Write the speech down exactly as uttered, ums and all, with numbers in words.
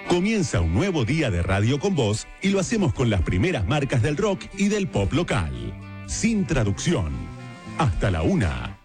Comienza un nuevo día de radio con vos y lo hacemos con las primeras marcas del rock y del pop local. Sin traducción. Hasta la una.